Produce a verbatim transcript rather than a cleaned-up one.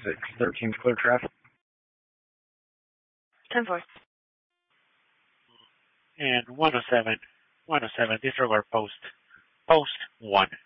six thirteen, clear traffic. ten four. And one oh seven, one oh seven, disregard post, post one.